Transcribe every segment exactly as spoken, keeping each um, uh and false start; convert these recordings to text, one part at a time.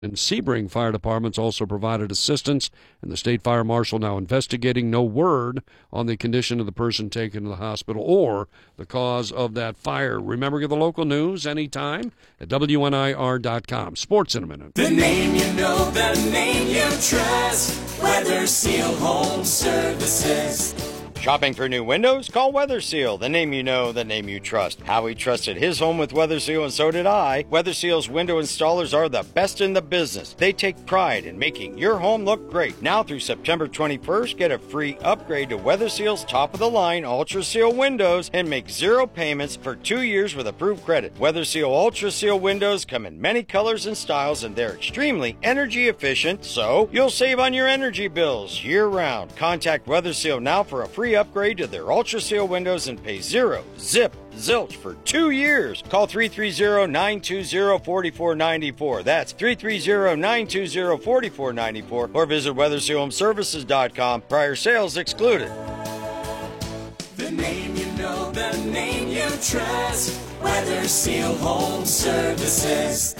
and Sebring fire departments also provided assistance, and the state fire marshal now investigating. No word on the condition of the person taken to the hospital or the cause of that fire. Remember, get the local news anytime at W N I R dot com. Sports in a minute. The name you know, the name you trust. Weather Seal Home Services. Shopping for new windows? Call Weather Seal, the name you know, the name you trust. Howie trusted his home with Weather Seal, and so did I. Weather Seal's window installers are the best in the business. They take pride in making your home look great. Now through September twenty-first, get a free upgrade to Weather Seal's top-of-the-line Ultra Seal windows and make zero payments for two years with approved credit. Weather Seal Ultra Seal windows come in many colors and styles, and they're extremely energy efficient, so you'll save on your energy bills year-round. Contact Weather Seal now for a free upgrade to their Ultra Seal windows and pay zero, zip, zilch for two years. Call three three zero, nine two zero, four four nine four. That's three three zero, nine two zero, four four nine four or visit weather seal home services dot com. Prior sales excluded. The name you know, the name you trust. Weather Seal Home Services.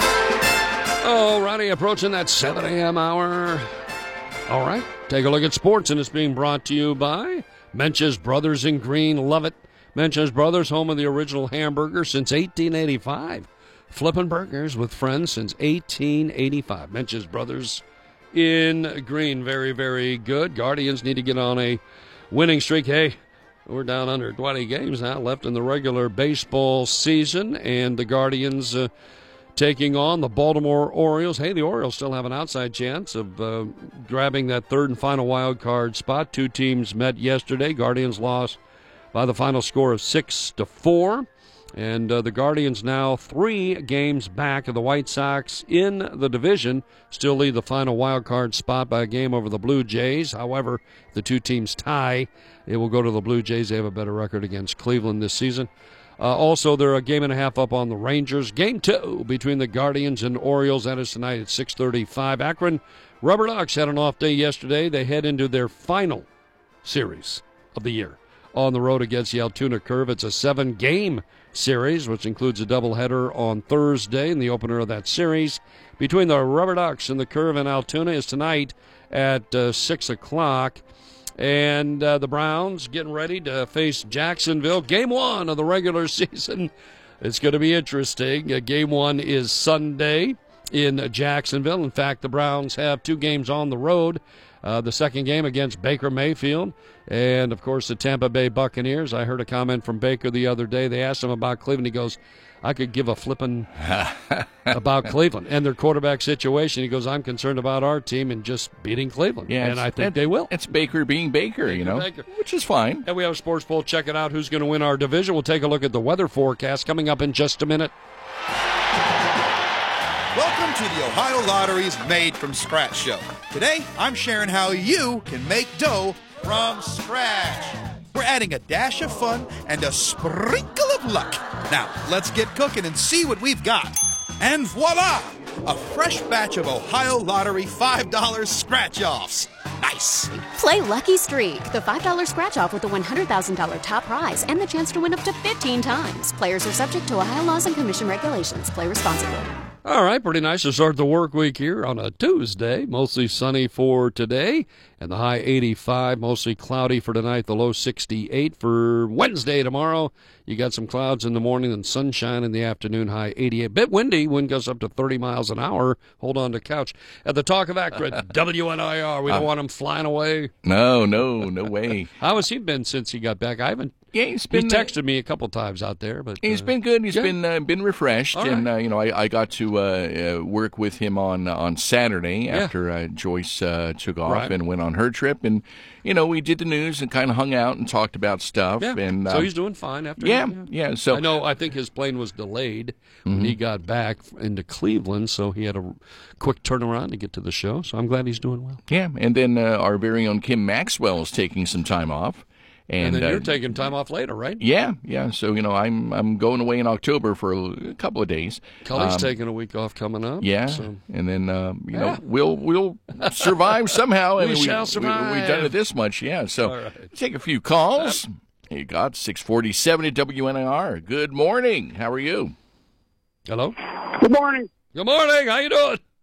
All righty, approaching that seven a.m. hour. All right, take a look at sports, and it's being brought to you by Mench's Brothers in Green. Love it. Mench's Brothers, home of the original hamburger since eighteen eighty-five. Flipping burgers with friends since eighteen eighty-five. Mench's Brothers in Green. Very, very good. Guardians need to get on a winning streak. Hey, we're down under twenty games now left in the regular baseball season, and the Guardians uh, taking on the Baltimore Orioles. Hey, the Orioles still have an outside chance of uh, grabbing that third and final wild card spot. Two teams met yesterday. Guardians lost by the final score of six to four, and uh, the Guardians now three games back of the White Sox in the division. Still lead the final wild card spot by a game over the Blue Jays. However, the two teams tie. It will go to the Blue Jays. They have a better record against Cleveland this season. Uh, also, they're a game and a half up on the Rangers. Game two between the Guardians and Orioles. That is tonight at six thirty-five. Akron Rubber Ducks had an off day yesterday. They head into their final series of the year on the road against the Altoona Curve. It's a seven-game series, which includes a doubleheader on Thursday. And the opener of that series between the Rubber Ducks and the Curve in Altoona is tonight at uh, six o'clock. And uh, the Browns getting ready to face Jacksonville. Game one of the regular season. It's going to be interesting. Uh, game one is Sunday in Jacksonville. In fact, the Browns have two games on the road. Uh, the second game against Baker Mayfield. And, of course, the Tampa Bay Buccaneers. I heard a comment from Baker the other day. They asked him about Cleveland. He goes, I could give a flippin' about Cleveland and their quarterback situation. He goes, I'm concerned about our team and just beating Cleveland. Yeah, and I think they will. It's Baker being Baker, Baker you know, Baker. Which is fine. And we have a sports poll. Check it out. Who's going to win our division? We'll take a look at the weather forecast coming up in just a minute. Welcome to the Ohio Lottery's Made from Scratch show. Today, I'm sharing how you can make dough from scratch. We're adding a dash of fun and a sprinkle of luck. Now, let's get cooking and see what we've got. And voila! A fresh batch of Ohio Lottery five dollar scratch-offs. Nice! Play Lucky Streak, the five dollar scratch-off with a one hundred thousand dollars top prize and the chance to win up to fifteen times. Players are subject to Ohio laws and commission regulations. Play responsibly. All right, pretty nice to start the work week here on a Tuesday. Mostly sunny for today, and the high eighty-five. Mostly cloudy for tonight, the low sixty-eight. For Wednesday tomorrow, you got some clouds in the morning and sunshine in the afternoon, high eighty-eight. Bit windy, wind goes up to thirty miles an hour. Hold on to couch. At the Talk of Akron, W N I R. We don't uh, want him flying away. No, no, no way. How has he been since he got back? I haven't. Yeah, he's been. He texted me a couple times out there, but he's uh, been good. He's yeah. been uh, been refreshed, All and right. uh, you know, I, I got to uh, uh, work with him on on Saturday Yeah. after uh, Joyce uh, took off Right. and went on her trip, and you know, we did the news and kind of hung out and talked about stuff. Yeah. And uh, so he's doing fine after. yeah, yeah, yeah. So I know. I think his plane was delayed Mm-hmm. when he got back into Cleveland, so he had a quick turnaround to get to the show. So I'm glad he's doing well. yeah, and then uh, our very own Kim Maxwell is taking some time off. And, And, then uh, you're taking time off later, right? Yeah, yeah. So you know, I'm I'm going away in October for a, a couple of days. Cully's Um, taking a week off coming up. Yeah, So. and then uh, you Yeah. know we'll we'll survive somehow. I We mean, shall we, survive. We, we've done it this much, yeah. So All right. take a few calls. You got six forty-seven at W N I R. Good morning. How are you? Hello. Good morning. Good morning. How you doing?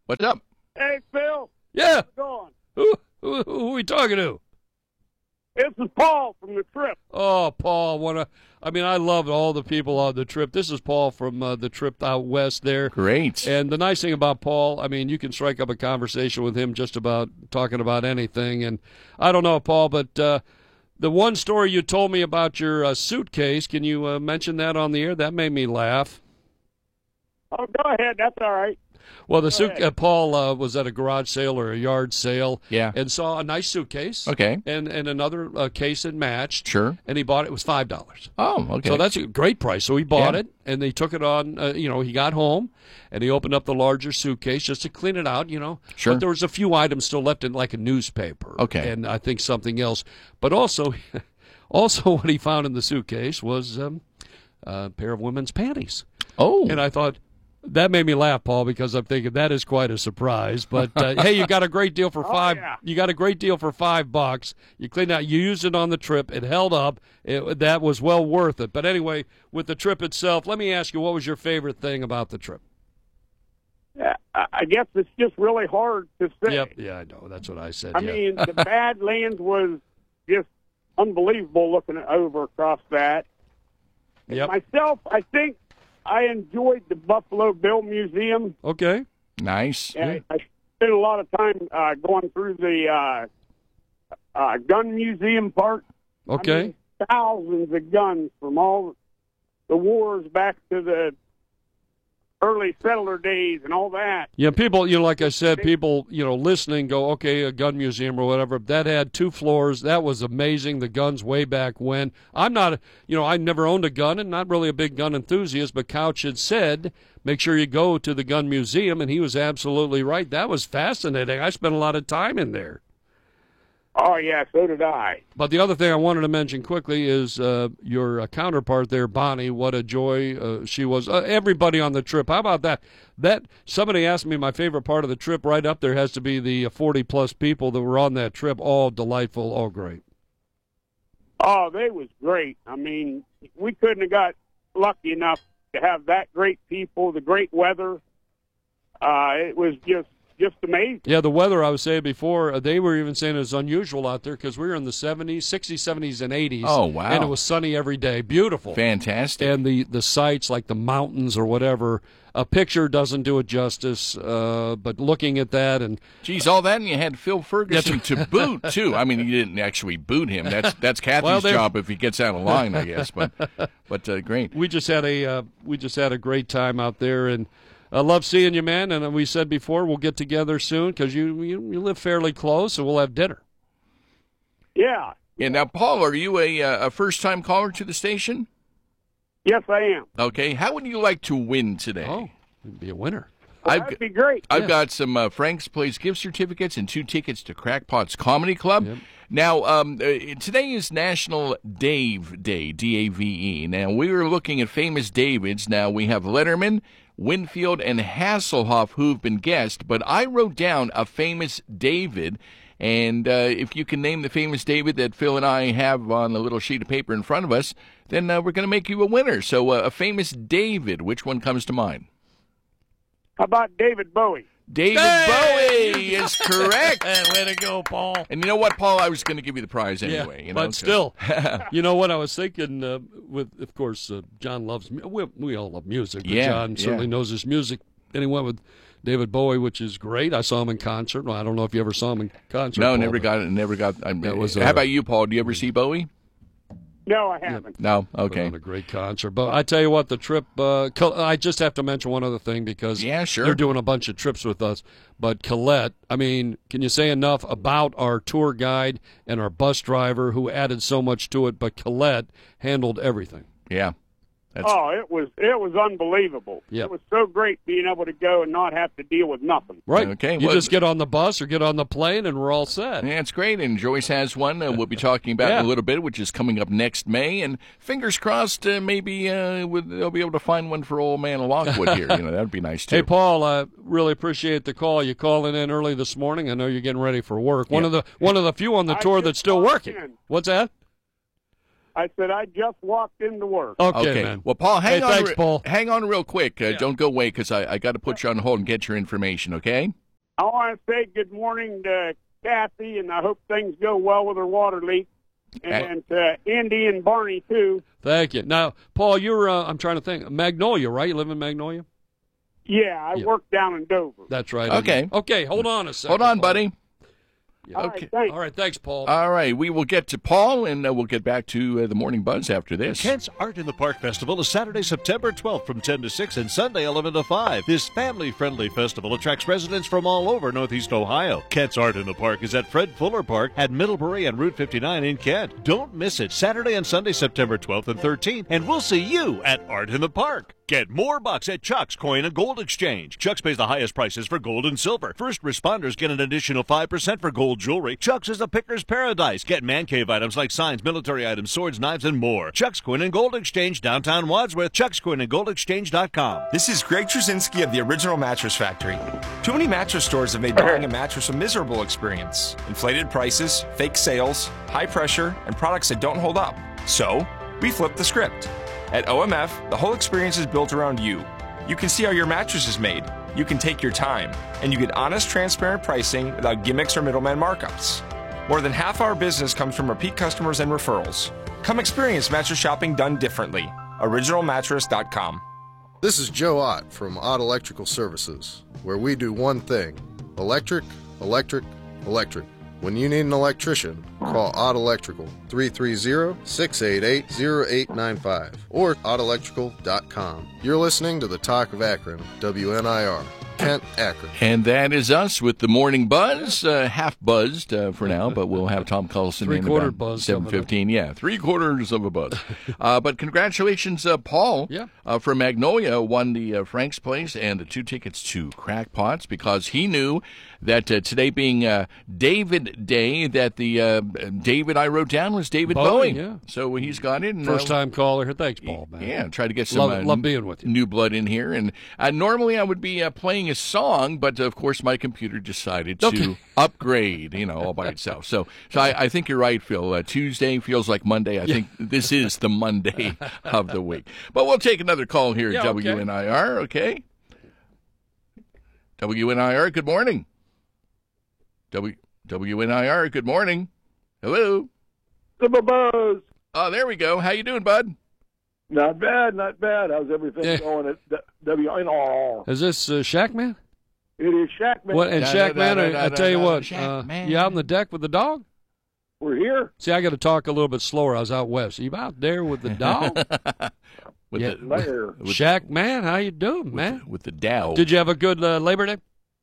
What's up? Hey, Phil. Yeah. How's it going? Who, who, who are we talking to? This is Paul from the trip. Oh, Paul. One of, I mean, I love all the people on the trip. This is Paul from uh, the trip out west there. Great. And the nice thing about Paul, I mean, you can strike up a conversation with him just about talking about anything. And I don't know, Paul, but uh, the one story you told me about your uh, suitcase, can you uh, mention that on the air? That made me laugh. Oh, go ahead. That's all right. Well, the Go suit, ahead. uh, Paul uh, was at a garage sale or a yard sale, Yeah. and saw a nice suitcase, Okay. and and another uh, case that matched, Sure. and he bought it. It was five dollars. Oh, okay. So that's a great price. So he bought Yeah. it, and they took it on. Uh, you know, he got home, and he opened up the larger suitcase just to clean it out. You know, Sure. But there was a few items still left in, like a newspaper, Okay. and I think something else. But also, also what he found in the suitcase was um, a pair of women's panties. oh. And I thought, that made me laugh, Paul, because I'm thinking that is quite a surprise. But uh, hey, you got a great deal for five. yeah. You got a great deal for five bucks. You cleaned out. You used it on the trip. It held up. It, that was well worth it. But anyway, with the trip itself, let me ask you, what was your favorite thing about the trip? Yeah, I I guess it's just really hard to say. Yep. Yeah, I know. That's what I said. I yeah. mean, the Badlands was just unbelievable looking over across that. Yep. Myself, I think I enjoyed the Buffalo Bill Museum. Okay. Nice. And I, I spent a lot of time uh, going through the uh, uh, gun museum part. Okay. I mean, thousands of guns from all the wars back to the early settler days and all that. Yeah, people, you know, like I said, people, you know, listening go, okay, a gun museum or whatever. That had two floors. That was amazing. The guns way back when. I'm not, you know, I never owned a gun and not really a big gun enthusiast, but Couch had said, make sure you go to the gun museum, and he was absolutely right. That was fascinating. I spent a lot of time in there. Oh, yeah, so did I. But the other thing I wanted to mention quickly is uh, your uh, counterpart there, Bonnie. What a joy uh, she was. Uh, everybody on the trip. How about that? That somebody asked me my favorite part of the trip. Right up there has to be the forty plus people that were on that trip. All delightful, all great. Oh, they was great. I mean, we couldn't have got lucky enough to have that great people, the great weather. Uh, it was just just amazing. Yeah, the weather, I was saying before, uh, they were even saying it was unusual out there because we were in the seventies, sixties, seventies, and eighties. Oh, wow. And it was sunny every day. Beautiful. Fantastic. And the, the sights like the mountains or whatever, a picture doesn't do it justice, uh, but looking at that and Geez, all that, and you had Phil Ferguson to boot, too. I mean, you didn't actually boot him. That's that's Kathy's Well, they- job if he gets out of line, I guess. But but uh, great. we just had a uh, we just had a great time out there, and I love seeing you, man. And we said before we'll get together soon because you, you you live fairly close, and we'll have dinner. Yeah. Yeah, now, Paul, are you a, uh, a first-time caller to the station? Yes, I am. Okay. How would you like to win today? Oh, you'd be a winner. Well, I've that'd be great. I've Yeah. got some uh, Frank's Place gift certificates and two tickets to Crackpot's Comedy Club. Yep. Now, um, uh, today is National Dave Day, D A V E. Now, we were looking at famous Davids. Now, we have Letterman, Winfield, and Hasselhoff who've been guests, but I wrote down a famous David. And uh, if you can name the famous David that Phil and I have on a little sheet of paper in front of us, then uh, we're going to make you a winner. So, uh, a famous David, which one comes to mind? How about David Bowie? David Hey! Bowie is correct. Way to go, Paul. And you know what, Paul? I was going to give you the prize anyway. Yeah, you know, but 'cause- still, you know what I was thinking? Uh, with of course, uh, John loves mu- we, we all love music. But Yeah, John certainly yeah. knows his music. And he went with David Bowie, which is great. I saw him in concert. Well, I don't know if you ever saw him in concert. no, Paul, never but- got it. Never got. I, That was, how uh, about you, Paul? Do you ever see Bowie? No, I haven't. No. Put Okay. on a great concert. But I tell you what, the trip, uh, Col- I just have to mention one other thing because Yeah, sure. they're doing a bunch of trips with us. But Colette, I mean, can you say enough about our tour guide and our bus driver who added so much to it? But Colette handled everything. Yeah. That's, Oh, it was it was unbelievable. Yep. It was so great being able to go and not have to deal with nothing. Right. Okay, You well- just get on the bus or get on the plane and we're all set. Yeah, it's great. And Joyce has one uh, we'll be talking about Yeah. in a little bit, which is coming up next May. And fingers crossed, uh, maybe uh, with- they'll be able to find one for old man Lockwood here. You know, that would be nice, too. Hey, Paul, I really appreciate the call. You calling in early this morning. I know you're getting ready for work. One Yeah. of the one of the few on the I tour just that's still called working. in. What's that? I said, I just walked into work. Okay, Okay. man. Well, Paul, hang Hey, on. thanks, re- Paul. Hang on real quick. Uh, Don't go away because I, I got to put you on hold and get your information. Okay. I want to say good morning to Kathy, and I hope things go well with her water leak. And to Indy and Barney, too. Thank you. Now, Paul, you're, uh, I'm trying to think, Magnolia, right? You live in Magnolia? Yeah, I Yeah. work down in Dover. That's right. Okay. Okay, hold on a second. Hold on, Paul. buddy. All Okay. right, thanks. All right, thanks, Paul. All right. We will get to Paul, and uh, we'll get back to uh, the Morning Buzz after this. Kent's Art in the Park Festival is Saturday, September twelfth from ten to six and Sunday, eleven to five. This family-friendly festival attracts residents from all over Northeast Ohio. Kent's Art in the Park is at Fred Fuller Park at Middlebury and Route fifty-nine in Kent. Don't miss it, Saturday and Sunday, September twelfth and thirteenth, and we'll see you at Art in the Park. Get more bucks at Chuck's Coin and Gold Exchange. Chuck's pays the highest prices for gold and silver. First responders get an additional five percent for gold jewelry. Chuck's is a picker's paradise. Get man cave items like signs, military items, swords, knives, and more. Chuck's Coin and Gold Exchange, downtown Wadsworth. Chuck's Coin and Gold Exchange dot com. This is Greg Trzynski of the Original Mattress Factory. Too many mattress stores have made buying a mattress a miserable experience. Inflated prices, fake sales, high pressure, and products that don't hold up. So, we flipped the script. At O M F, the whole experience is built around you. You can see how your mattress is made. You can take your time. And you get honest, transparent pricing without gimmicks or middleman markups. More than half our business comes from repeat customers and referrals. Come experience mattress shopping done differently. original mattress dot com. This is Joe Ott from Ott Electrical Services, where we do one thing: electric, electric, electric. When you need an electrician, call Ott Electrical, three three zero, six eight eight, zero eight nine five, or ott electrical dot com. You're listening to the Talk of Akron, W N I R, Kent, Akron. And that is us with the Morning Buzz, uh, half buzzed uh, for now, but we'll have Tom Cullison in Three-quarter about buzz seven fifteen. Yeah, three quarters of a buzz. uh, but congratulations, uh, Paul, Yeah. uh, from Magnolia, won the uh, Frank's Place and the two tickets to Crackpots because he knew that uh, today being uh, David Day, that the uh, David I wrote down was David Bowie, Bowie. yeah. So he's got it. And, First uh, time caller here. Thanks, Paul, man. Yeah, try to get some Love, uh, love being with you. new blood in here. And uh, normally I would be uh, playing a song, but of course my computer decided to Okay. upgrade, you know, all by itself. So, so I, I think you're right, Phil. Uh, Tuesday feels like Monday. I think this is the Monday of the week. But we'll take another call here Yeah, at okay. W N I R. Okay, W N I R. Good morning. W W N I R. Good morning. Hello. Super Buzz. Oh, there we go. How you doing, bud? Not bad, not bad. How's everything Yeah. going at W N R? Is this uh, Shaq Man? It is Shaq, man. What, and Da, Shaq da, Man, da, I, da, I da, tell you da, what, Shaq uh, Man. you out on the deck with the dog? We're here. See, I got to talk a little bit slower. I was out west. Are you out there with the dog? With Yeah. the, There. with, Shaq Man, how you doing, man? with the Dow. Did you have a good uh, Labor Day?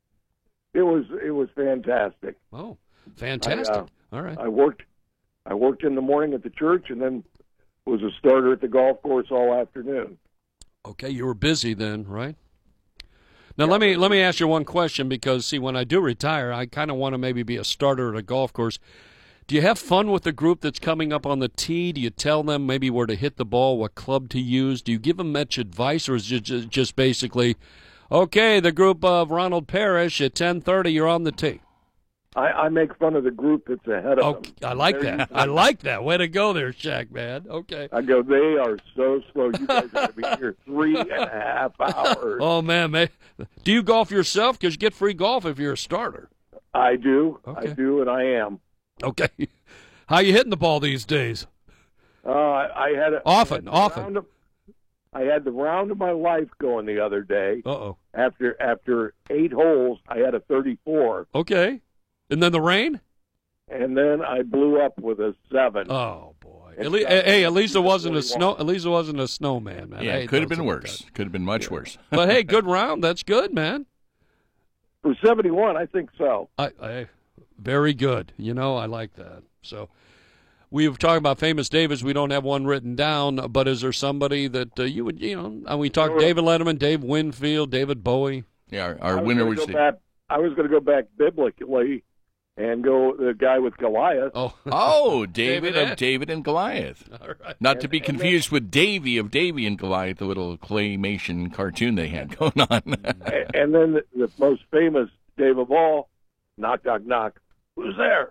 It was it was fantastic. Oh, fantastic. I, uh, All right. I worked I worked in the morning at the church and then was a starter at the golf course all afternoon. Okay, you were busy then, right? Now let me let me ask you one question because see, when I do retire, I kind of want to maybe be a starter at a golf course. Do you have fun with the group that's coming up on the tee? Do you tell them maybe where to hit the ball, what club to use? Do you give them much advice, or is it just, just basically, okay, the group of Ronald Parrish at ten thirty, you're on the tee? I, I make fun of the group that's ahead of Okay, them. I like They're that. usually- I like that. Way to go there, Shaq, man. Okay. I go, they are so slow. You guys are going to be here three and a half hours. Oh, man, man. Do you golf yourself? Because you get free golf if you're a starter. I do. Okay. I do, and I am. Okay. How you hitting the ball these days? Uh, I had a, Often, I had the often. round of- I had the round of my life going the other day. Uh-oh. After after eight holes, I had a thirty-four, Okay. And then the rain? and then I blew up with a seven. Oh, boy. It's At le- got- hey, at least it wasn't a it's snow. At least it wasn't a snowman, man. I Yeah, hate it could have those been like worse. that. Could have been much worse. But hey, good round. That's good, man. For seventy-one, I think so. I, I very good. You know, I like that. So we were talking about famous Davids. We don't have one written down, but is there somebody that uh, you would, you know, and we talked David Letterman, Dave Winfield, David Bowie. Yeah, our, I our was winner gonna was go the, back, I was going to go back biblically and go the guy with Goliath. Oh, oh David, David of and- David and Goliath. all right. Not to be And- and confused with Davy of Davy and Goliath, the little claymation cartoon they had going on. A- and then the, the most famous Dave of all, knock, knock, knock. Who's there?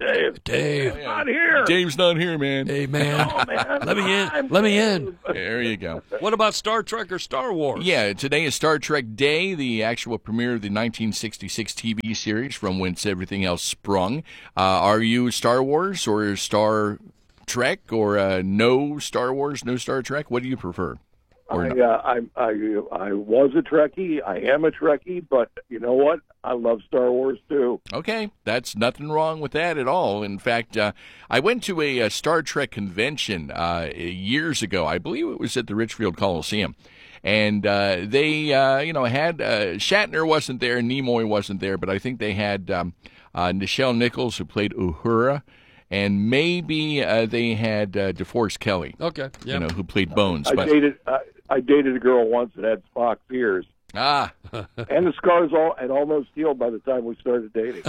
Dave. Dave. I'm not here. Dave's not here, man. Hey, man. Oh, man. Let me in. I'm Let me Dave. in. There you go. What about Star Trek or Star Wars? Yeah, today is Star Trek Day, the actual premiere of the nineteen sixty-six T V series from whence everything else sprung. Uh, are you Star Wars or Star Trek or uh, no Star Wars, no Star Trek? What do you prefer? Or I, no? uh, I, I, I was a Trekkie. I am a Trekkie, but you know what? I love Star Wars, too. Okay, that's nothing wrong with that at all. In fact, uh, I went to a, a Star Trek convention uh, years ago. I believe it was at the Richfield Coliseum. And uh, they, uh, you know, had uh, Shatner wasn't there, Nimoy wasn't there, but I think they had um, uh, Nichelle Nichols, who played Uhura, and maybe uh, they had uh, DeForest Kelly, Okay. you Yep. know, who played Bones. I but dated I, I dated a girl once that had Spock's ears. ah, And the scars all had almost healed by the time we started dating.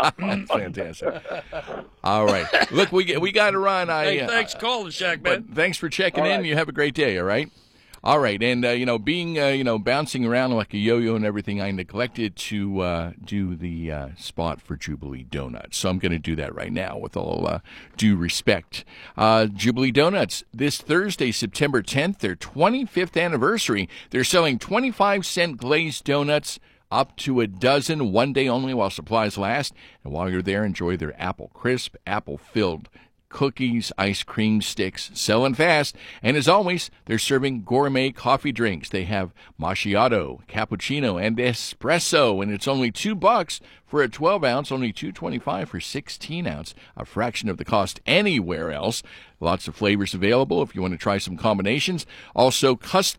fantastic! All right, look, we we got to run. I Hey, uh, thanks for calling, Shaq, man. But thanks for checking All in. right. You have a great day, all right? All right, and, uh, you know, being, uh, you know, bouncing around like a yo-yo and everything, I neglected to uh, do the uh, spot for Jubilee Donuts. So I'm going to do that right now with all uh, due respect. Uh, Jubilee Donuts, this Thursday, September tenth, their twenty-fifth anniversary. They're selling twenty-five cent glazed donuts, up to a dozen, one day only while supplies last. And while you're there, enjoy their apple crisp, apple-filled cookies, ice cream sticks, selling fast. And as always, they're serving gourmet coffee drinks. They have macchiato, cappuccino, and espresso, and it's only two bucks for a twelve ounce, only two twenty-five for sixteen ounce, a fraction of the cost anywhere else. Lots of flavors available if you want to try some combinations. Also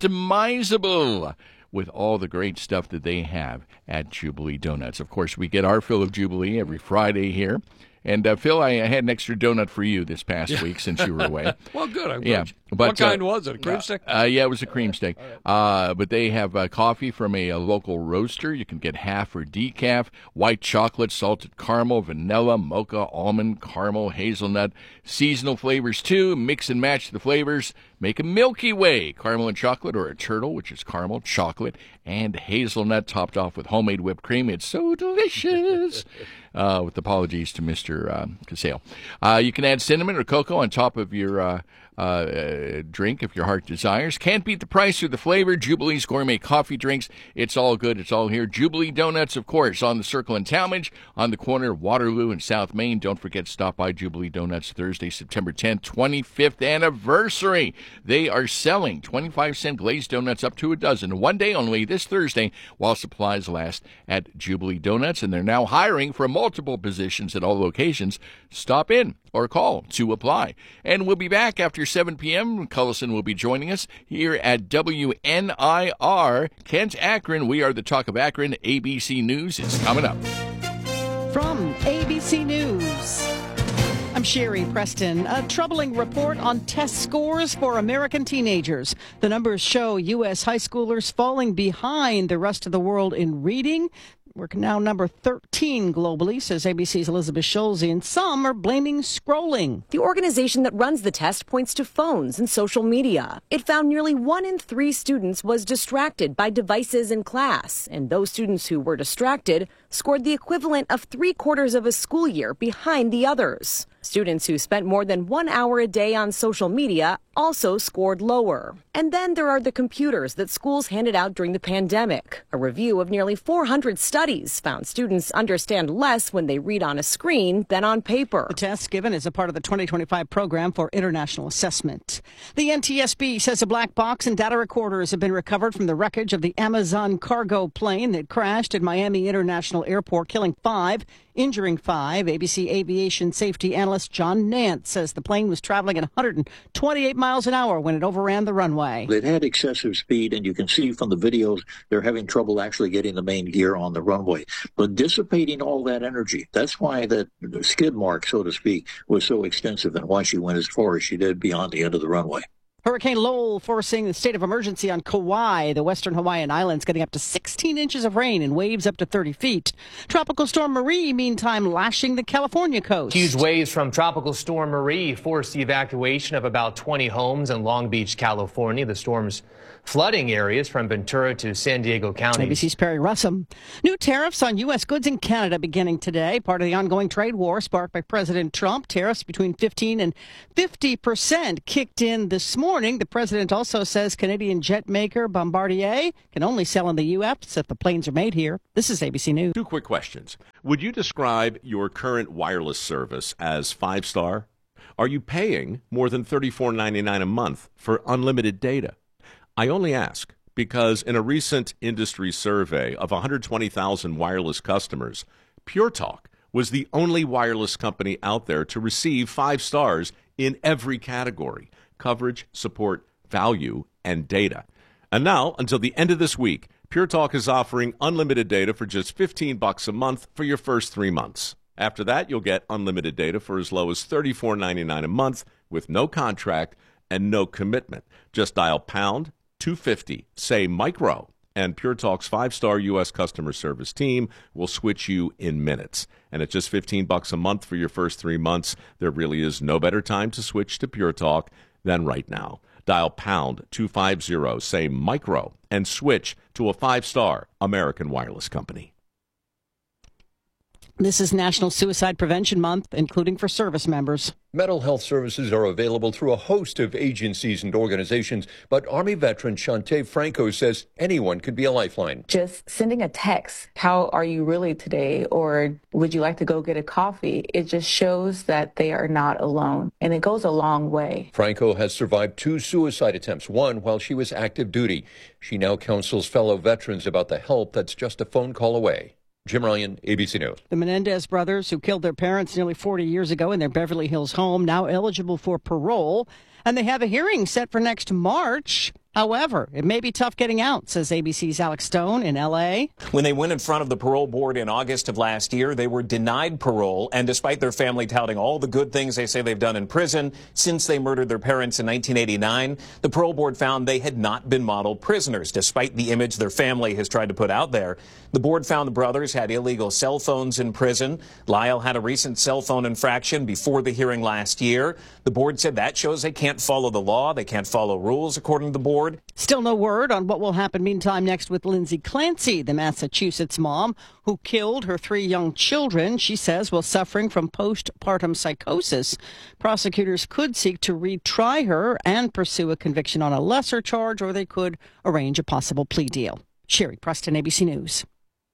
customizable with all the great stuff that they have at Jubilee Donuts. Of course, we get our fill of Jubilee every Friday here. And, uh, Phil, I had an extra donut for you this past week since you were away. Well, good. I'm Yeah, glad. but, what kind uh, was it? A cream stick? Uh, yeah, it was a cream stick. Uh, but they have uh, coffee from a, a local roaster. You can get half or decaf, white chocolate, salted caramel, vanilla, mocha, almond, caramel, hazelnut, seasonal flavors too. Mix and match the flavors. Make a Milky Way, caramel and chocolate, or a turtle, which is caramel, chocolate, and hazelnut, topped off with homemade whipped cream. It's so delicious. Uh, with apologies to Mister Uh, Casale. Uh, you can add cinnamon or cocoa on top of your uh, uh, uh, drink if your heart desires. Can't beat the price or the flavor. Jubilee's gourmet coffee drinks. It's all good. It's all here. Jubilee Donuts, of course, on the Circle in Talmadge, on the corner of Waterloo and South Main. Don't forget to stop by Jubilee Donuts Thursday, September tenth, twenty-fifth anniversary. They are selling twenty-five cent glazed donuts up to a dozen. One day only this Thursday while supplies last at Jubilee Donuts. And they're now hiring for multiple positions at all locations. Stop in or call to apply. And we'll be back after seven p.m. Cullison will be joining us here at W N I R, Kent, Akron. We are the Talk of Akron. A B C News is coming up. From A B C News, I'm Sherry Preston. A troubling report on test scores for American teenagers. The numbers show U S high schoolers falling behind the rest of the world in reading. We're now number thirteen globally, says A B C's Elizabeth Schulze, and some are blaming scrolling. The organization that runs the test points to phones and social media. It found nearly one in three students was distracted by devices in class, and those students who were distracted scored the equivalent of three quarters of a school year behind the others. Students who spent more than one hour a day on social media also scored lower. And then there are the computers that schools handed out during the pandemic. A review of nearly four hundred studies found students understand less when they read on a screen than on paper. The test given is a part of the twenty twenty-five program for international assessment. The N T S B says a black box and data recorders have been recovered from the wreckage of the Amazon cargo plane that crashed at Miami International Airport, killing five, injuring five. A B C aviation safety analyst John Nance says the plane was traveling at one hundred twenty-eight miles an hour when it overran the runway. It had excessive speed, and you can see from the videos they're having trouble actually getting the main gear on the runway. But dissipating all that energy, that's why that skid mark, so to speak, was so extensive and why she went as far as she did beyond the end of the runway. Hurricane Lowell forcing the state of emergency on Kauai, the western Hawaiian Islands, getting up to sixteen inches of rain and waves up to thirty feet. Tropical Storm Marie, meantime, lashing the California coast. Huge waves from Tropical Storm Marie forced the evacuation of about twenty homes in Long Beach, California. The storm's flooding areas from Ventura to San Diego County. A B C's Perry Russum. New tariffs on U S goods in Canada beginning today, part of the ongoing trade war sparked by President Trump. Tariffs between fifteen and fifty percent kicked in this morning. The president also says Canadian jet maker Bombardier can only sell in the U S if the planes are made here. This is A B C News. Two quick questions. Would you describe your current wireless service as five-star? Are you paying more than thirty-four ninety-nine a month for unlimited data? I only ask because in a recent industry survey of one hundred twenty thousand wireless customers, Pure Talk was the only wireless company out there to receive five stars in every category: coverage, support, value, and data. And now, until the end of this week, Pure Talk is offering unlimited data for just fifteen bucks a month for your first three months. After that, you'll get unlimited data for as low as thirty-four ninety-nine a month with no contract and no commitment. Just dial pound two fifty, say micro, and Pure Talk's five-star U S customer service team will switch you in minutes. And at just fifteen bucks a month for your first three months, there really is no better time to switch to Pure Talk than right now. Dial pound two fifty, say micro, and switch to a five-star American wireless company. This is National Suicide Prevention Month, including for service members. Mental health services are available through a host of agencies and organizations, but Army veteran Shantae Franco says anyone could be a lifeline. Just sending a text, how are you really today? Or would you like to go get a coffee? It just shows that they are not alone, and it goes a long way. Franco has survived two suicide attempts, one while she was active duty. She now counsels fellow veterans about the help that's just a phone call away. Jim Ryan, A B C News. The Menendez brothers, who killed their parents nearly forty years ago in their Beverly Hills home, now eligible for parole, and they have a hearing set for next March. However, it may be tough getting out, says A B C's Alex Stone in L A. When they went in front of the parole board in August of last year, they were denied parole, and despite their family touting all the good things they say they've done in prison since they murdered their parents in nineteen eighty-nine, the parole board found they had not been model prisoners, despite the image their family has tried to put out there. The board found the brothers had illegal cell phones in prison. Lyle had a recent cell phone infraction before the hearing last year. The board said that shows they can't follow the law, they can't follow rules, according to the board. Still no word on what will happen meantime next with Lindsay Clancy, the Massachusetts mom who killed her three young children, she says, while suffering from postpartum psychosis. Prosecutors could seek to retry her and pursue a conviction on a lesser charge, or they could arrange a possible plea deal. Sherry Preston, A B C News.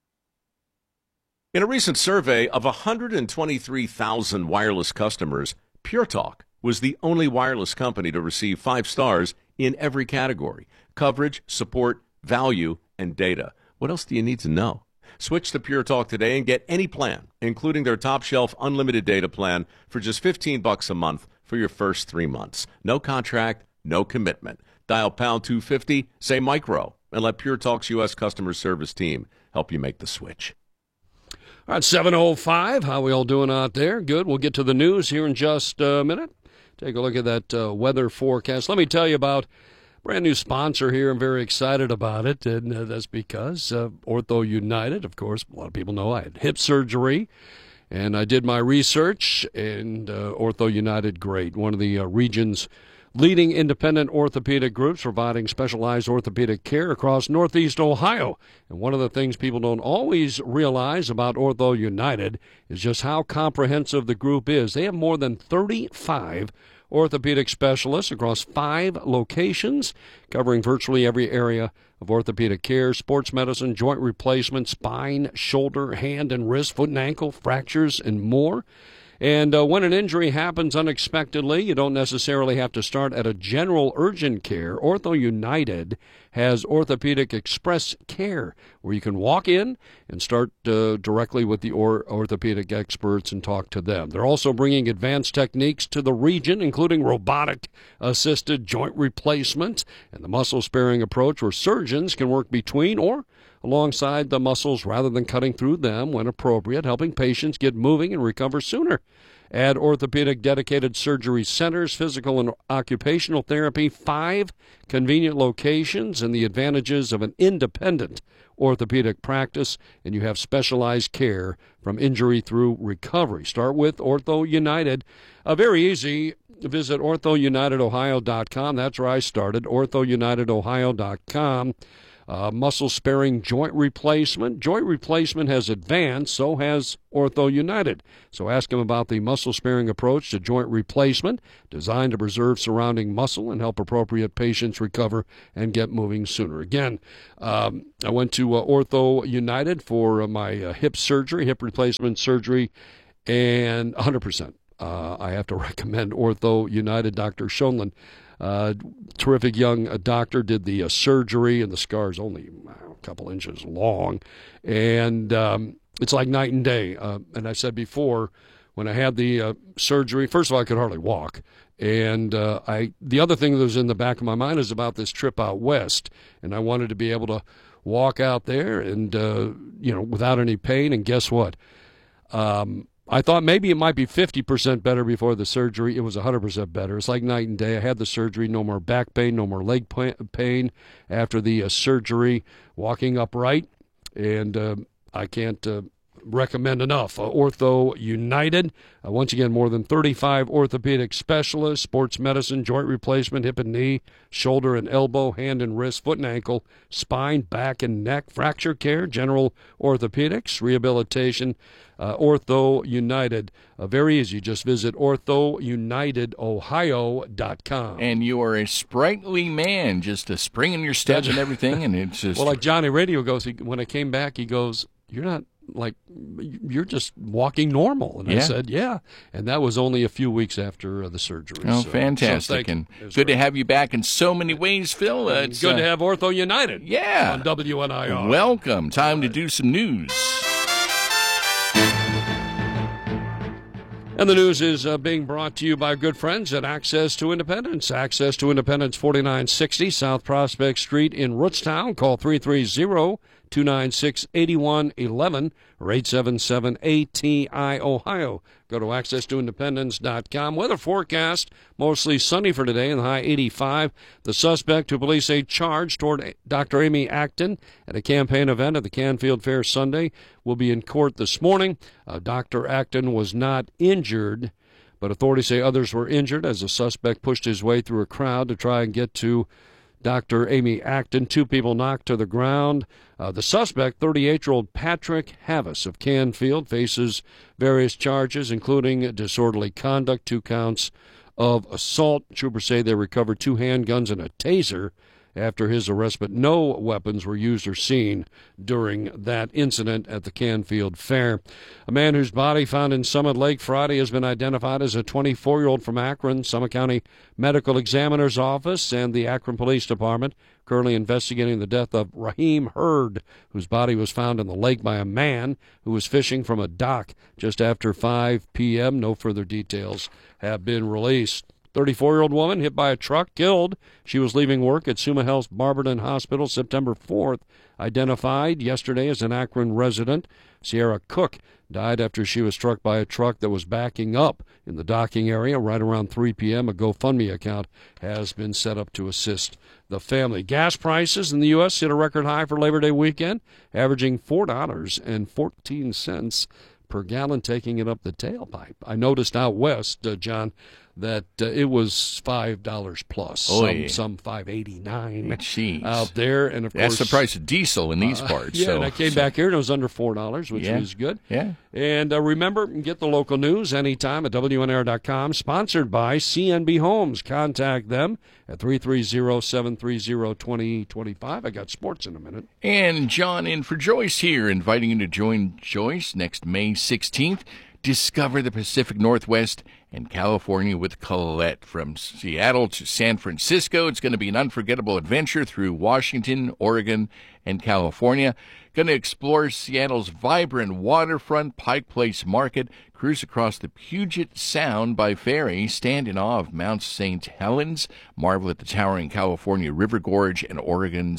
In a recent survey of one hundred twenty-three thousand wireless customers, Pure Talk was the only wireless company to receive five stars in every category: coverage, support, value, and data. What else do you need to know? Switch to Pure Talk today and get any plan, including their top shelf unlimited data plan, for just fifteen bucks a month for your first three months. No contract, no commitment. Dial pound two fifty, say micro, and let Pure Talk's U S customer service team help you make the switch. All right, seven oh five. How we all doing out there? Good. We'll get to the news here in just a minute. Take a look at that uh, weather forecast. Let me tell you about a brand new sponsor here. I'm very excited about it, and uh, that's because uh, Ortho United, of course, a lot of people know I had hip surgery, and I did my research, and uh, Ortho United, great. One of the uh, region's leading independent orthopedic groups providing specialized orthopedic care across Northeast Ohio. And one of the things people don't always realize about Ortho United is just how comprehensive the group is. They have more than thirty-five orthopedic specialists across five locations, covering virtually every area of orthopedic care: sports medicine, joint replacement, spine, shoulder, hand and wrist, foot and ankle, fractures, and more. And uh, when an injury happens unexpectedly, you don't necessarily have to start at a general urgent care. Ortho United has Orthopedic Express Care, where you can walk in and start uh, directly with the or- orthopedic experts and talk to them. They're also bringing advanced techniques to the region, including robotic-assisted joint replacement and the muscle-sparing approach, where surgeons can work between or alongside the muscles rather than cutting through them when appropriate, helping patients get moving and recover sooner. Add orthopedic dedicated surgery centers, physical and occupational therapy, five convenient locations, and the advantages of an independent orthopedic practice, and you have specialized care from injury through recovery. Start with Ortho United. Uh, very easy. Visit ortho united ohio dot com. That's where I started, ortho united ohio dot com. Uh, muscle-sparing joint replacement. Joint replacement has advanced, so has Ortho United. So ask them about the muscle-sparing approach to joint replacement, designed to preserve surrounding muscle and help appropriate patients recover and get moving sooner. Again, um, I went to uh, Ortho United for uh, my uh, hip surgery, hip replacement surgery, and one hundred percent. Uh, I have to recommend Ortho United. Doctor Schoenland, uh, terrific young uh, doctor, did the uh, surgery, and the scar's only uh, a couple inches long. And um, it's like night and day. Uh, and I said before, when I had the uh, surgery, first of all, I could hardly walk. And uh, I the other thing that was in the back of my mind is about this trip out west. And I wanted to be able to walk out there and, uh, you know, without any pain. And guess what? Um I thought maybe it might be fifty percent better before the surgery. It was one hundred percent better. It's like night and day. I had the surgery, no more back pain, no more leg pain after the uh, surgery, walking upright. And uh, I can't uh, recommend enough. Uh, Ortho United, uh, once again, more than thirty-five orthopedic specialists, sports medicine, joint replacement, hip and knee, shoulder and elbow, hand and wrist, foot and ankle, spine, back and neck, fracture care, general orthopedics, rehabilitation. Uh, Ortho United. Uh, very easy. Just visit ortho united ohio dot com. And you are a sprightly man, just a spring in your step and everything. And it's just... Well, like Johnny Radio goes, he, when I came back, he goes, you're not like, you're just walking normal. And yeah. I said, yeah. And that was only a few weeks after uh, the surgery. Oh, so, fantastic. So and good great. to right. have you back in so many ways, Phil. Uh, It's good uh, to have Ortho United yeah. on W N I R. Welcome. Time to do some news. And the news is uh, being brought to you by good friends at Access to Independence. Access to Independence, forty-nine sixty South Prospect Street in Rootstown. Call three three zero, two nine six, eight one one one or eight seven seven A T I Ohio. Go to access to independence dot com. Weather forecast, mostly sunny for today in the high eighty-five. The suspect, who police say charged toward Doctor Amy Acton at a campaign event at the Canfield Fair Sunday, will be in court this morning. Uh, Doctor Acton was not injured, but authorities say others were injured as the suspect pushed his way through a crowd to try and get to Doctor Amy Acton. Two people knocked to the ground. Uh, the suspect, thirty-eight-year-old Patrick Havas of Canfield, faces various charges, including disorderly conduct, two counts of assault. Troopers say they recovered two handguns and a taser after his arrest, but no weapons were used or seen during that incident at the Canfield Fair. A man whose body found in Summit Lake Friday has been identified as a twenty-four-year-old from Akron. Summit County Medical Examiner's Office and the Akron Police Department currently investigating the death of Raheem Hurd, whose body was found in the lake by a man who was fishing from a dock just after five p.m. No further details have been released. thirty-four-year-old woman hit by a truck, killed. She was leaving work at Suma Health Barberton Hospital September fourth. Identified yesterday as an Akron resident, Sierra Cook died after she was struck by a truck that was backing up in the docking area right around three p.m. A GoFundMe account has been set up to assist the family. Gas prices in the U S hit a record high for Labor Day weekend, averaging four dollars and fourteen cents per gallon, taking it up the tailpipe. I noticed out west, uh, John, that uh, it was five dollars plus, oh, some, yeah. some five eighty-nine Jeez. out there. And of That's course, the price of diesel in these uh, parts. Yeah, so, and I came so. back here and it was under four dollars, which yeah. was good. Yeah. And uh, remember, get the local news anytime at W N R dot com, sponsored by C N B Homes. Contact them at three three zero, seven three zero, two zero two five. I got sports in a minute. And John in for Joyce here, inviting you to join Joyce next May sixteenth. Discover the Pacific Northwest and California with Colette. From Seattle to San Francisco, it's going to be an unforgettable adventure through Washington, Oregon, and California. Going to explore Seattle's vibrant waterfront Pike Place Market, cruise across the Puget Sound by ferry, stand in awe of Mount Saint Helens, marvel at the towering California River Gorge and Oregon's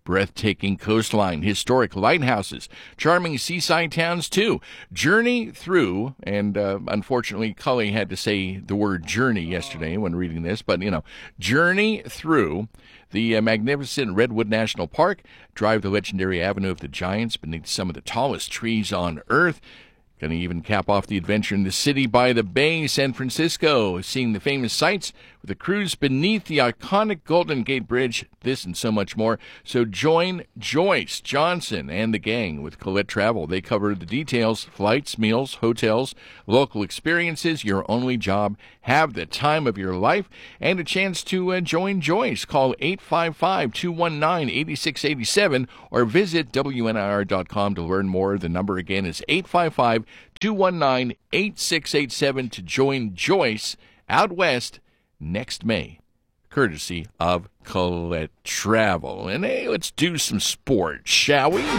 breathtaking coastline, historic lighthouses, charming seaside towns, too. Journey through, and uh, unfortunately, Cully had to say the word journey yesterday when reading this, but, you know, journey through the uh, magnificent Redwood National Park, drive the legendary Avenue of the Giants beneath some of the tallest trees on Earth. Going to even cap off the adventure in the city by the bay, San Francisco, seeing the famous sights with a cruise beneath the iconic Golden Gate Bridge, this and so much more. So join Joyce Johnson and the gang with Colette Travel. They cover the details, flights, meals, hotels, local experiences, your only job. Have the time of your life and a chance to uh, join Joyce. Call eight five five, two one nine, eight six eight seven or visit W N I R dot com to learn more. The number again is eight five five, two one nine, eight six eight seven to join Joyce out west next May, courtesy of Colette Travel. And hey, let's do some sports, shall we?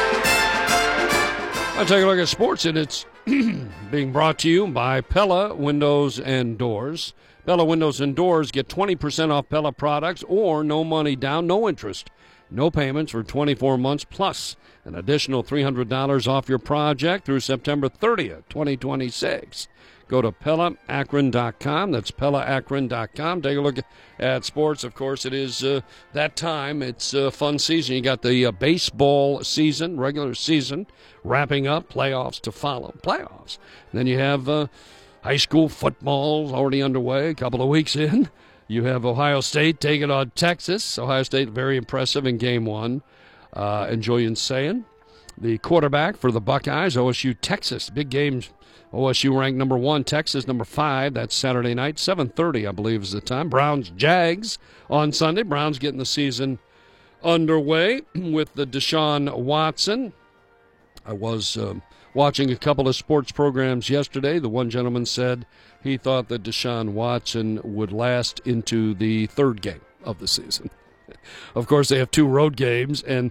Let's take a look at sports, and it's being brought to you by Pella Windows and Doors. Pella Windows and Doors, get twenty percent off Pella products or no money down, no interest, no payments for twenty-four months, plus an additional three hundred dollars off your project through September thirtieth, twenty twenty-six. Go to Pella Akron dot com. That's Pella Akron dot com. Take a look at sports. Of course, it is uh, that time. It's a fun season. You got the uh, baseball season, regular season, wrapping up, playoffs to follow. Playoffs. Then you have uh, high school football already underway, a couple of weeks in. You have Ohio State taking on Texas. Ohio State very impressive in game one. Uh, and Julian Sayin, the quarterback for the Buckeyes, O S U Texas. Big games. O S U ranked number one, Texas number five. That's Saturday night, seven thirty, I believe is the time. Browns Jags on Sunday. Browns getting the season underway with the Deshaun Watson. I was um, watching a couple of sports programs yesterday. The one gentleman said he thought that Deshaun Watson would last into the third game of the season. Of course, they have two road games, and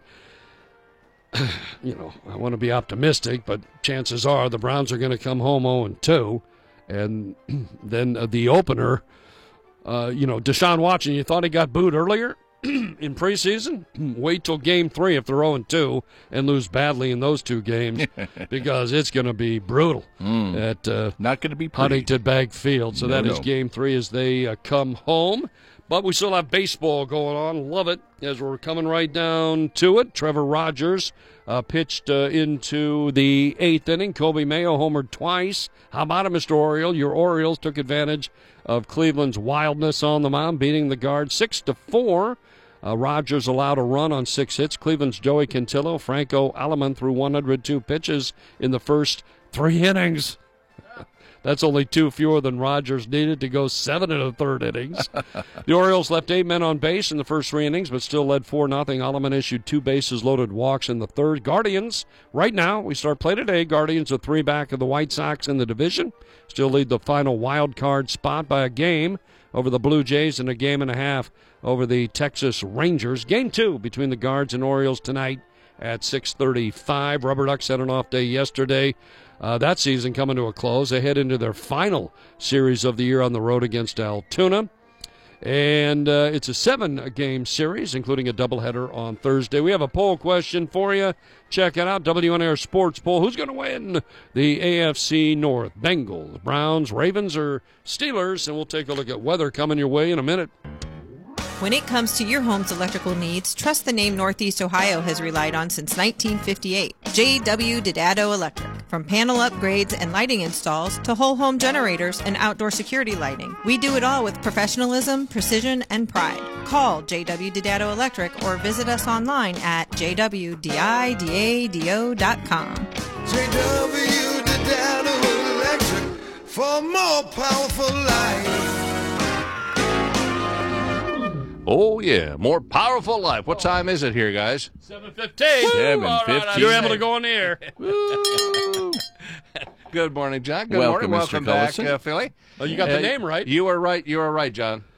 you know, I want to be optimistic, but chances are the Browns are going to come home oh and two. And then uh, the opener, uh, you know, Deshaun Watson, you thought he got booed earlier in preseason? Wait till game three if they're oh and two and lose badly in those two games because it's going to be brutal mm. at uh, Not going to be pretty. Huntington Bank Field. So No, that is no. game three as they uh, come home. But we still have baseball going on. Love it as we're coming right down to it. Trevor Rogers uh, pitched uh, into the eighth inning. Kobe Mayo homered twice. How about it, Mister Oriole? Your Orioles took advantage of Cleveland's wildness on the mound, beating the Guard six to four. Uh, Rogers allowed a run on six hits. Cleveland's Joey Cantillo, Franco Alaman threw one hundred two pitches in the first three innings. That's only two fewer than Rogers needed to go seven in the third innings. The Orioles left eight men on base in the first three innings, but still led four nothing. Alleman issued two bases-loaded walks in the third. Guardians, right now, we start play today. Guardians are three back of the White Sox in the division. Still lead the final wild card spot by a game over the Blue Jays and a game and a half over the Texas Rangers. Game two between the Guards and Orioles tonight at six thirty-five. Rubber Ducks had an off day yesterday. Uh, that season coming to a close. They head into their final series of the year on the road against Altoona. And uh, it's a seven-game series, including a doubleheader on Thursday. We have a poll question for you. Check it out, W N R Sports Poll. Who's going to win the A F C North? Bengals, Browns, Ravens, or Steelers? And we'll take a look at weather coming your way in a minute. When it comes to your home's electrical needs, trust the name Northeast Ohio has relied on since nineteen fifty-eight. J W Didado Electric. From panel upgrades and lighting installs to whole home generators and outdoor security lighting, we do it all with professionalism, precision, and pride. Call J W Didado Electric or visit us online at j w didado dot com. J W Didado Electric for more powerful life. Oh, yeah. More powerful life. What time is it here, guys? seven fifteen. seven fifteen. You're able to go on the air. Good morning, John. Good Welcome, morning. Mister Welcome back, Cullison. uh, Philly. Oh, you got the name right. You are right. You are right, John.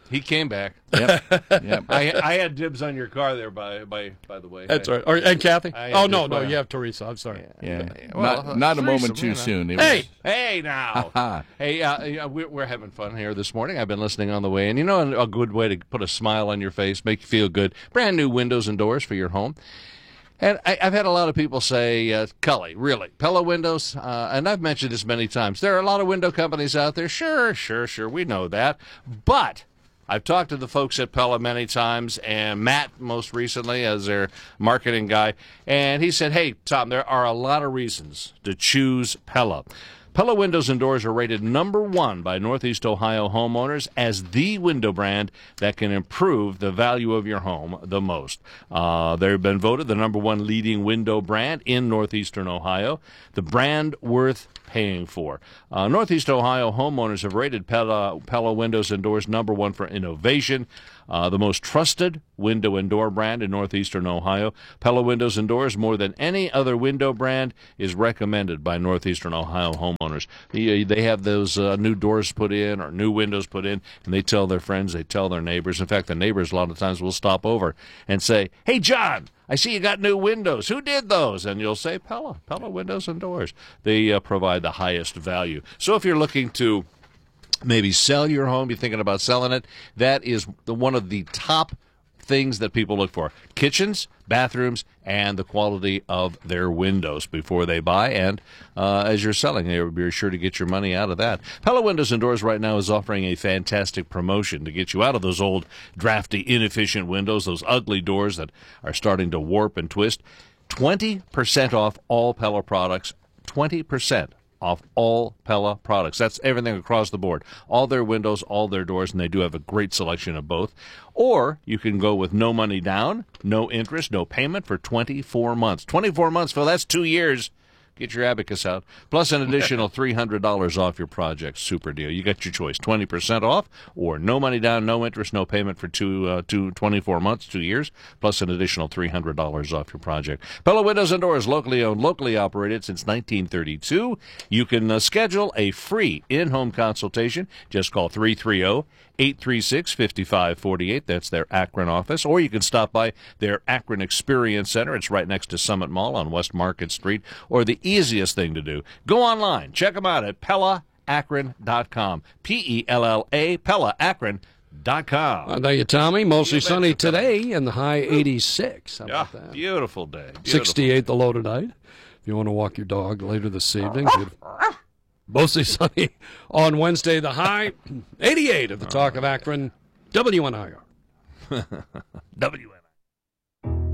He came back. Yep. yep. I, I had dibs on your car there, by by by the way. That's I, right. Or, and Kathy? I had Oh, no, dibs no, by- you have Teresa. I'm sorry. Yeah. Well, not not a threesome, moment too you know. soon. It Hey, was- hey now. hey, uh, yeah, we're, we're having fun here this morning. I've been listening on the way, and you know a good way to put a smile on your face, make you feel good. Brand new windows and doors for your home. And I, I've had a lot of people say, uh, Cully, really, Pella Windows, uh, and I've mentioned this many times. There are a lot of window companies out there. Sure, sure, sure, we know that. But I've talked to the folks at Pella many times, and Matt most recently as their marketing guy, and he said, hey, Tom, there are a lot of reasons to choose Pella. Pella Windows and Doors are rated number one by Northeast Ohio homeowners as the window brand that can improve the value of your home the most. Uh, they've been voted the number one leading window brand in Northeastern Ohio, the brand worth paying for. Uh, Northeast Ohio homeowners have rated Pella, Pella Windows and Doors number one for innovation, uh, the most trusted window and door brand in Northeastern Ohio. Pella Windows and Doors, more than any other window brand, is recommended by Northeastern Ohio homeowners. They, they have those uh, new doors put in or new windows put in, and they tell their friends, they tell their neighbors. In fact, the neighbors a lot of times will stop over and say, hey, John, I see you got new windows. Who did those? And you'll say, Pella, Pella Windows and Doors. They uh, provide the highest value. So if you're looking to maybe sell your home, you're thinking about selling it, that is the, one of the top things that people look for. Kitchens, bathrooms, and the quality of their windows before they buy. And uh, as you're selling, you'll be sure to get your money out of that. Pella Windows and Doors right now is offering a fantastic promotion to get you out of those old, drafty, inefficient windows, those ugly doors that are starting to warp and twist. twenty percent off all Pella products. twenty percent off all Pella products. That's everything across the board. All their windows, all their doors, and they do have a great selection of both. Or you can go with no money down, no interest, no payment for twenty-four months. twenty-four months, Phil, that's two years. Get your abacus out. Plus an additional three hundred dollars off your project. Super deal. You got your choice. twenty percent off or no money down, no interest, no payment for two, uh, two, twenty-four months, two years, plus an additional three hundred dollars off your project. Pella Windows and Doors, locally owned, locally operated since nineteen thirty-two. You can uh, schedule a free in-home consultation. Just call three three zero, eight three six, five five four eight. That's their Akron office. Or you can stop by their Akron Experience Center. It's right next to Summit Mall on West Market Street. Or the easiest thing to do, go online. Check them out at Pella Akron dot com. P E L L A, Pella Akron dot com. Uh, thank you, Tommy. Mostly sunny today and the high eighty-six. How about Yeah, that? beautiful day. Beautiful. sixty-eight the low tonight. If you want to walk your dog later this evening. beautiful. Mostly sunny on Wednesday. The high eighty-eight at the Talk of Akron. W N I R. W N I R.